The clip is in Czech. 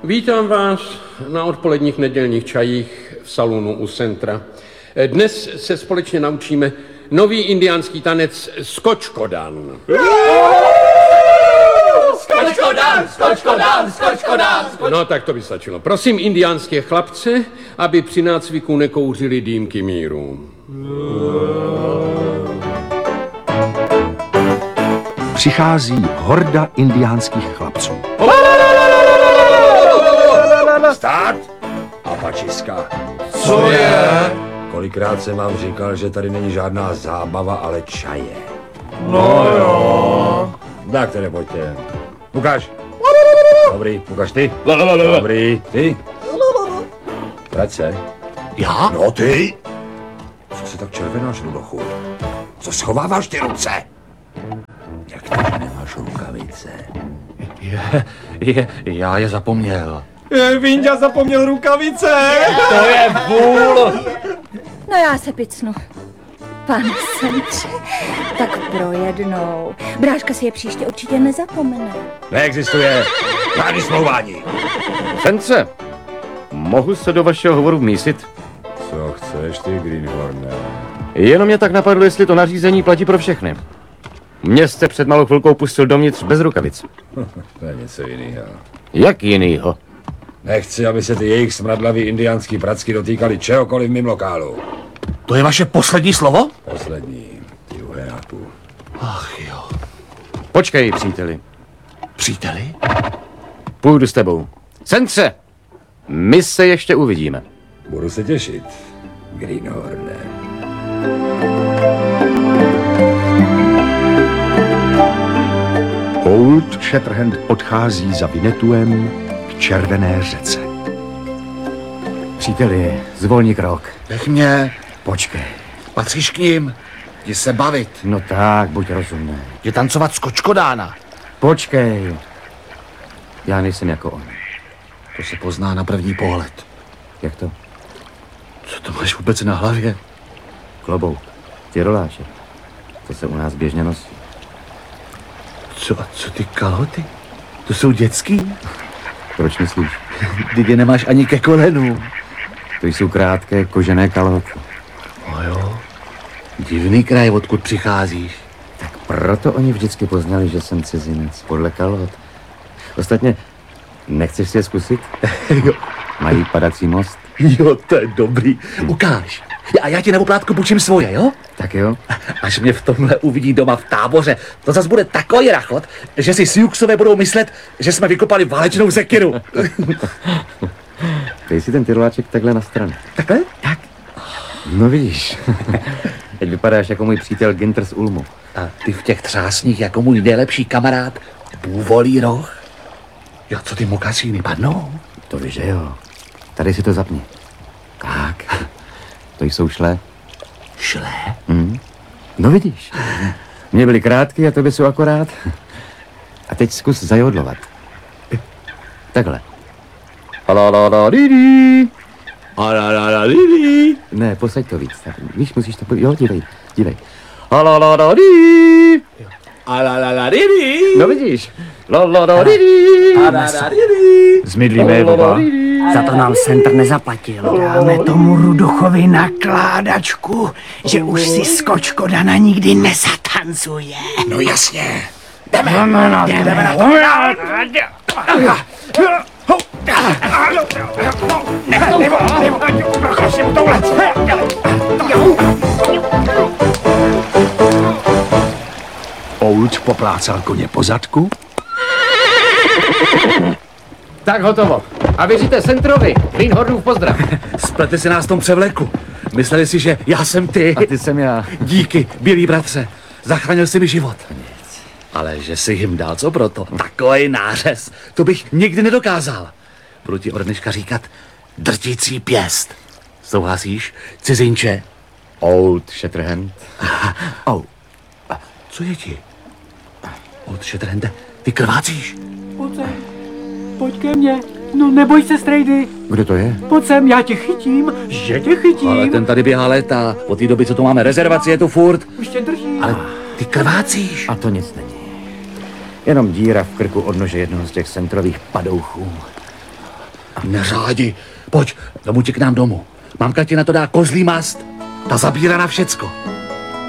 Vítám vás na odpoledních nedělních čajích v salonu u centra. Dnes se společně naučíme nový indiánský tanec skočkodan. Skočkodan, skočkodan, skočkodan. No tak to by stačilo. Prosím indiánské chlapce, aby při nácviku nekouřili dýmky míru. Přichází horda indiánských chlapců. Stát a pačiska. Co je? Kolikrát jsem vám říkal, že tady není žádná zábava, ale čaje. No jo. Tak tedy pojďte. Ukáž. Dobrý, ukáž ty. Dobrý, ty. Vrať se. Já? No ty. Co se tak červenáš, Rudochu? Co schováváš ty ruce? Jak to, že nemáš rukavice? Já je zapomněl. Vinďa zapomněl rukavice! To je vůl! No já se picnu. Pane Sence, tak pro jednou. Bráška si je příště určitě nezapomene. Neexistuje žádný smlouvání. Sence, mohu se do vašeho hovoru vmísit? Co chceš ty, Greenhorne? Jenom mě tak napadlo, jestli to nařízení platí pro všechny. Mě jste před malou chvilkou pustil dovnitř bez rukavic. To je něco jiného. Jak jinýho? Nechci, aby se ty jejich smradlavý indiánský pracky dotýkali čehokoliv v mým lokálu. To je vaše poslední slovo? Poslední, ty uheráku. Ach jo. Počkej, příteli. Příteli? Půjdu s tebou. Sence, my se ještě uvidíme. Budu se těšit, Greenhorne. Old Shatterhand odchází za Vinetuem k červené řece. Příteli, zvolni krok. Nech mě. Počkej. Patříš k ním. Jdi se bavit. No tak, buď rozumný. Jdi tancovat skočkodána. Počkej. Já nejsem jako on. To se pozná na první pohled. Jak to? Co to máš vůbec na hlavě? Klobouk. Tyroláček. To se u nás běžně nosí. Co ty kalhoty? To jsou dětský? Proč myslíš? Ty je nemáš ani ke kolenům. To jsou krátké kožené kalhoty. No jo. Divný kraj, odkud přicházíš. Tak proto oni vždycky poznali, že jsem cizinec, podle kalhot. Ostatně, nechceš si je zkusit? Jo. Mají padací most? Jo, to je dobrý. Ukáž. A já ti na oplátku půjčím svoje, jo? Tak jo. Až mě v tomhle uvidí doma v táboře, to zas bude takový rachot, že si Siuxové budou myslet, že jsme vykopali válečnou sekiru. Dej si ten tyroláček takhle na stranu. Takhle? Tak. No vidíš. Teď vypadáš jako můj přítel Ginter z Ulmu. A ty v těch třásních jako můj nejlepší kamarád Bůvolí roh. Jo, co ty mokasíny padnou? To víš, že jo. Tady si to zapni. Tak. To jsou šle. Šle? No vidíš. Mě byly krátky a tobě jsou akorát. A teď zkus zajodlovat. Takhle. Ne, posaď to víc. Tak, víš, musíš to... Jo, dívej. No vidíš. Zmydlíme oba. Za to nám Center nezaplatil. Dáme tomu Rudochovi nakládačku, že už si skočkodana nikdy nezatancuje. No jasně. Jdeme na to. Old poplácal koně po zadku. Tak hotovo. A věříte Centrovi. Greenhornův pozdrav. Splete si nás v tom převleku. Mysleli si, že já jsem ty. A ty jsem já. Díky, bílý bratře. Zachránil jsi mi život. Ale že jsi jim dal co proto? Takový nářez. To bych nikdy nedokázal. Budu ti od dneška říkat drtící pěst. Souhlasíš, cizinče? Old Shatterhand. Co je ti? Old Shatterhande, ty krvácíš? Pojď ke mně. No neboj se, strejdy. Kdo to je? Pojď sem, já tě chytím. Že tě chytím. Ale ten tady běhá léta. Od té doby, co tu máme rezervaci, je tu furt. Už tě drží. Ale ty krvácíš. A to nic není. Jenom díra v krku od nože jednoho z těch centrových padouchů. Neřádi. Pojď, domů ti k nám domů. Mamka ti na to dá kozlí mast. Ta zabírá na všecko.